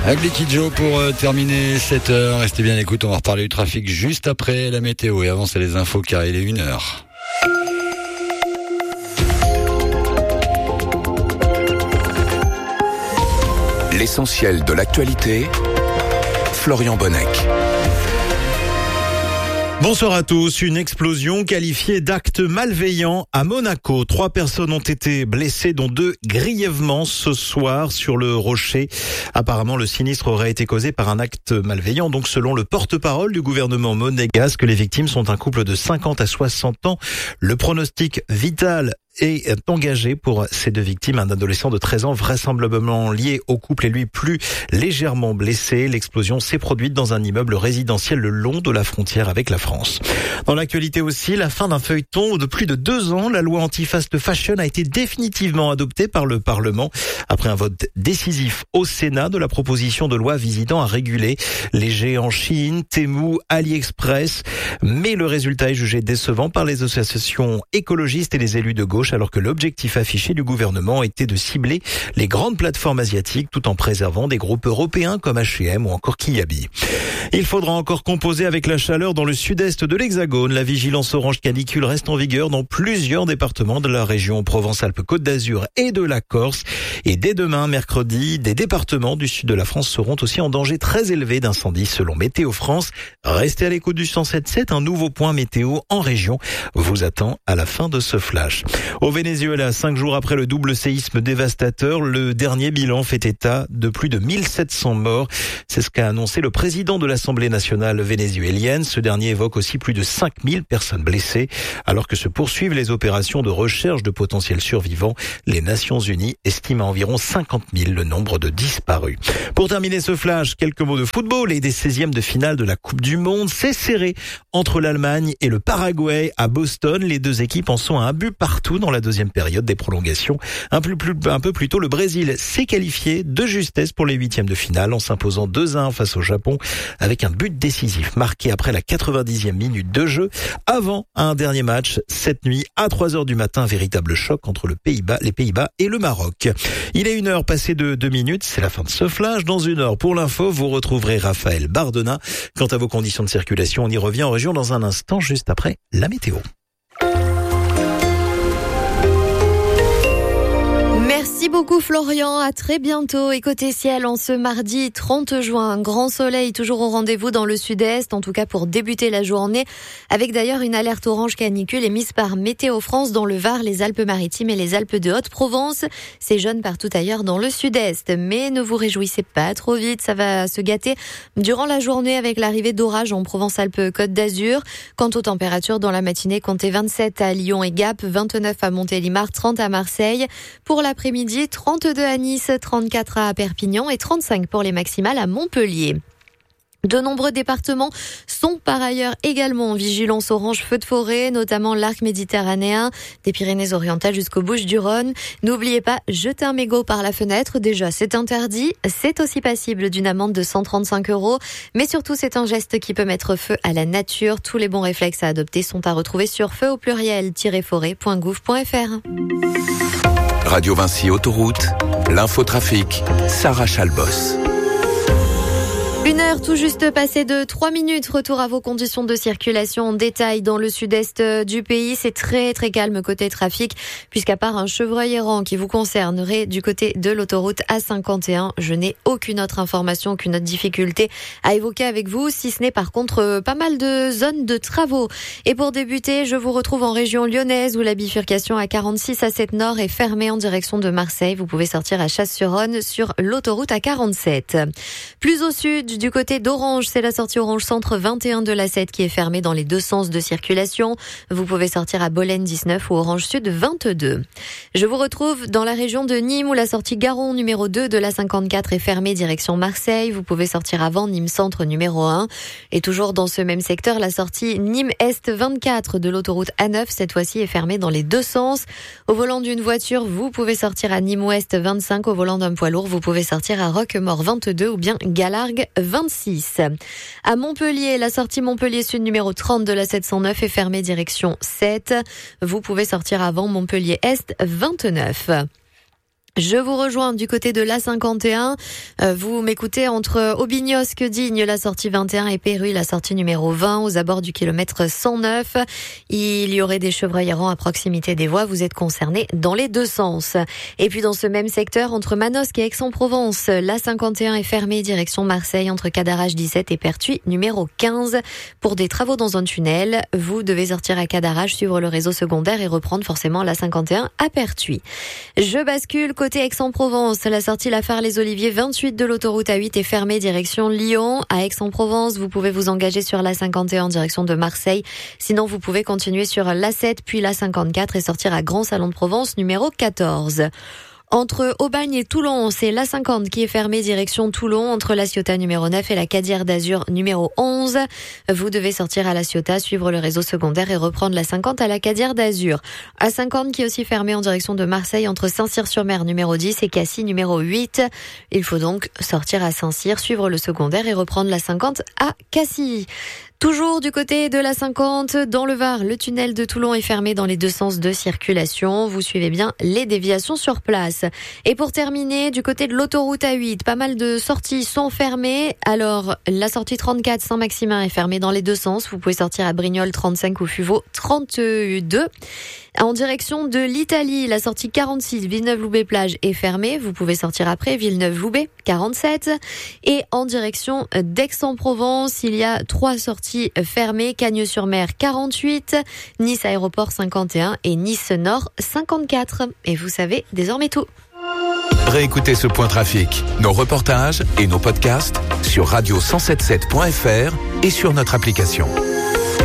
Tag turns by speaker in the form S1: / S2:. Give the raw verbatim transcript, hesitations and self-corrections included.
S1: Avec Liquid Joe pour euh, terminer cette heure. Restez bien à l'écoute, on va reparler du trafic juste après la météo. Et avant, c'est les infos car il est une heure.
S2: L'essentiel de l'actualité, Florian Bonnec.
S3: Bonsoir à tous. Une explosion qualifiée d'acte malveillant à Monaco. Trois personnes ont été blessées, dont deux grièvement ce soir sur le Rocher. Apparemment, le sinistre aurait été causé par un acte malveillant. Donc, selon le porte-parole du gouvernement monégasque, les victimes sont un couple de cinquante à soixante ans. Le pronostic vital est engagé pour ces deux victimes. Un adolescent de treize ans vraisemblablement lié au couple et lui plus légèrement blessé. L'explosion s'est produite dans un immeuble résidentiel le long de la frontière avec la France. Dans l'actualité aussi, la fin d'un feuilleton de plus de deux ans. La loi anti-fast fashion a été définitivement adoptée par le Parlement après un vote décisif au Sénat de la proposition de loi visant à réguler les géants Shein, Temu, AliExpress. Mais le résultat est jugé décevant par les associations écologistes et les élus de gauche, alors que l'objectif affiché du gouvernement était de cibler les grandes plateformes asiatiques tout en préservant des groupes européens comme H et M ou encore Kiabi. Il faudra encore composer avec la chaleur dans le sud-est de l'Hexagone. La vigilance orange canicule reste en vigueur dans plusieurs départements de la région Provence-Alpes-Côte d'Azur et de la Corse. Et dès demain, mercredi, des départements du sud de la France seront aussi en danger très élevé d'incendie selon Météo France. Restez à l'écoute du cent sept sept, un nouveau point météo en région vous attend à la fin de ce flash. Au Venezuela, cinq jours après le double séisme dévastateur, le dernier bilan fait état de plus de mille sept cents morts. C'est ce qu'a annoncé le président de l'Assemblée nationale vénézuélienne. Ce dernier évoque aussi plus de cinq mille personnes blessées. Alors que se poursuivent les opérations de recherche de potentiels survivants, les Nations Unies estiment à environ cinquante mille le nombre de disparus. Pour terminer ce flash, quelques mots de football et des seizièmes de finale de la Coupe du Monde. C'est serré entre l'Allemagne et le Paraguay à Boston. Les deux équipes en sont à un but partout dans la deuxième période des prolongations. Un, plus, plus, un peu plus tôt, le Brésil s'est qualifié de justesse pour les huitièmes de finale en s'imposant deux à un face au Japon avec un but décisif marqué après la quatre-vingt-dixième minute de jeu. Avant un dernier match cette nuit à trois heures du matin, véritable choc entre le Pays-Bas, les Pays-Bas et le Maroc. Il est une heure passée de deux minutes, c'est la fin de ce flash. Dans une heure pour l'info, vous retrouverez Raphaël Bardena. Quant à vos conditions de circulation, on y revient en région dans un instant, juste après la météo.
S4: Merci beaucoup Florian, à très bientôt. Et côté ciel, en ce mardi trente juin, grand soleil toujours au rendez-vous dans le sud-est, en tout cas pour débuter la journée, avec d'ailleurs une alerte orange canicule émise par Météo France dans le Var, les Alpes-Maritimes et les Alpes de Haute-Provence. C'est jaune partout ailleurs dans le sud-est, mais ne vous réjouissez pas trop vite, ça va se gâter durant la journée avec l'arrivée d'orages en Provence-Alpes-Côte d'Azur. Quant aux températures, dans la matinée, comptez vingt-sept à Lyon et Gap, vingt-neuf à Montélimar, trente à Marseille. Pour l'après-midi, trente-deux à Nice, trente-quatre à Perpignan et trente-cinq pour les maximales à Montpellier. De nombreux départements sont par ailleurs également en vigilance orange feu de forêt, notamment l'arc méditerranéen, des Pyrénées-Orientales jusqu'aux Bouches-du-Rhône. N'oubliez pas, jeter un mégot par la fenêtre, déjà c'est interdit, c'est aussi passible d'une amende de cent trente-cinq euros, mais surtout c'est un geste qui peut mettre feu à la nature. Tous les bons réflexes à adopter sont à retrouver sur feu au pluriel-forêt point gouv point f r.
S2: Radio Vinci Autoroute, l'infotrafic, Sarah Chalbos.
S4: Une heure tout juste passée de trois minutes. Retour à vos conditions de circulation en détail dans le sud-est du pays. C'est très très calme côté trafic, puisqu'à part un chevreuil errant qui vous concernerait du côté de l'autoroute A cinquante et un, je n'ai aucune autre information, aucune autre difficulté à évoquer avec vous, si ce n'est par contre pas mal de zones de travaux. Et pour débuter, je vous retrouve en région lyonnaise où la bifurcation à quarante-six à sept nord est fermée en direction de Marseille. Vous pouvez sortir à Chasse-sur-Rhône sur l'autoroute A quarante-sept. Plus au sud, du côté d'Orange, c'est la sortie Orange Centre vingt et un de l'A sept qui est fermée dans les deux sens de circulation. Vous pouvez sortir à Bolène dix-neuf ou Orange Sud vingt-deux. Je vous retrouve dans la région de Nîmes où la sortie Garon numéro deux de l'A cinquante-quatre est fermée direction Marseille. Vous pouvez sortir avant Nîmes Centre numéro un. Et toujours dans ce même secteur, la sortie Nîmes Est vingt-quatre de l'autoroute A neuf, cette fois-ci est fermée dans les deux sens. Au volant d'une voiture, vous pouvez sortir à Nîmes Ouest vingt-cinq. Au volant d'un poids lourd, vous pouvez sortir à Roquemort vingt-deux ou bien Galargues vingt-six. À Montpellier, la sortie Montpellier Sud numéro trente de la sept cent neuf est fermée direction sept. Vous pouvez sortir avant Montpellier Est vingt-neuf. Je vous rejoins du côté de l'A cinquante et un. Euh, vous m'écoutez entre Aubignosc, Digne, la sortie vingt et un, et Peyruy, la sortie numéro vingt, aux abords du kilomètre cent neuf. Il y aurait des chevreuils errants à proximité des voies. Vous êtes concernés dans les deux sens. Et puis dans ce même secteur, entre Manosque et Aix-en-Provence, l'A cinquante et un est fermée direction Marseille entre Cadarache dix-sept et Pertuis numéro quinze. Pour des travaux dans un tunnel, vous devez sortir à Cadarache, suivre le réseau secondaire et reprendre forcément l'A cinquante et un à Pertuis. Je bascule côté Aix-en-Provence, la sortie Lafarge-les-Oliviers vingt-huit de l'autoroute A huit est fermée direction Lyon. À Aix-en-Provence, vous pouvez vous engager sur l'A cinquante et un en direction de Marseille. Sinon, vous pouvez continuer sur l'A sept puis l'A cinquante-quatre et sortir à Grand Salon de Provence numéro quatorze. Entre Aubagne et Toulon, c'est l'A cinquante qui est fermée direction Toulon, entre la Ciotat numéro neuf et la Cadière d'Azur numéro onze. Vous devez sortir à la Ciotat, suivre le réseau secondaire et reprendre la cinquante à la Cadière d'Azur. A cinquante qui est aussi fermée en direction de Marseille entre Saint-Cyr-sur-Mer numéro dix et Cassis numéro huit. Il faut donc sortir à Saint-Cyr, suivre le secondaire et reprendre la cinquante à Cassis. Toujours du côté de l'A cinquante, dans le Var, le tunnel de Toulon est fermé dans les deux sens de circulation. Vous suivez bien les déviations sur place. Et pour terminer, du côté de l'autoroute A huit, pas mal de sorties sont fermées. Alors, la sortie trente-quatre Saint-Maximin est fermée dans les deux sens. Vous pouvez sortir à Brignoles trente-cinq ou Fuveau trente-deux. En direction de l'Italie, la sortie quarante-six Villeneuve-Loubet-Plage est fermée. Vous pouvez sortir après Villeneuve-Loubet quarante-sept. Et en direction d'Aix-en-Provence, il y a trois sorties fermées. Cagnes-sur-Mer quarante-huit, Nice Aéroport cinquante et un et Nice Nord cinquante-quatre. Et vous savez désormais tout.
S2: Réécoutez ce point trafic, nos reportages et nos podcasts sur radio cent soixante-dix-sept point f r et sur notre application.